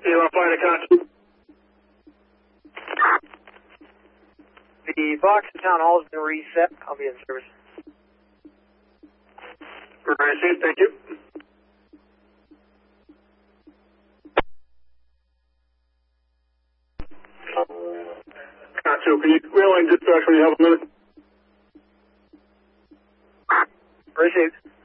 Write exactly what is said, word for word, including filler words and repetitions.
Eli Flight Contact. The box in town hall has been reset. I'll be in service. Received, thank you. Contact, can you realign dispatch when you have a minute? Received.